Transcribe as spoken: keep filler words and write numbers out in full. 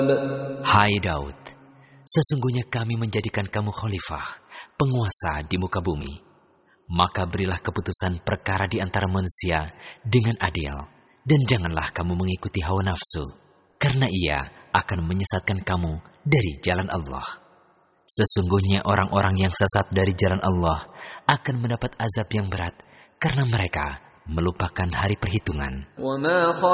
Hai Daud, sesungguhnya kami menjadikan kamu khalifah, penguasa di muka bumi. Maka berilah keputusan perkara di antara manusia dengan adil, dan janganlah kamu mengikuti hawa nafsu, karena ia akan menyesatkan kamu dari jalan Allah. Sesungguhnya orang-orang yang sesat dari jalan Allah akan mendapat azab yang berat, karena mereka melupakan hari perhitungan.